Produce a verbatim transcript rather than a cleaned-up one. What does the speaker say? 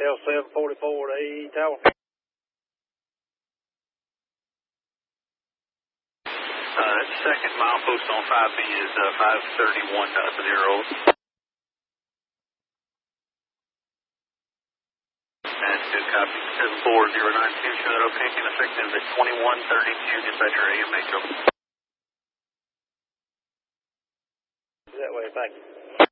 L seven forty-four to A E Tower. Uh, second milepost on five B is uh, five thirty-one dot zero. That's good copy. seven four zero nine two, show that okay, can effective at twenty-one thirty-two, dispatcher A M Metro. That way, thank you.